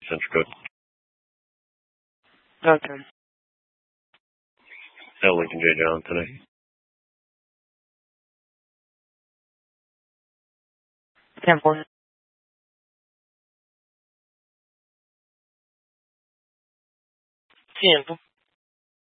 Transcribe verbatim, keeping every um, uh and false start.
Central Code. Okay. L. Lincoln J. John today. Temple. Temple.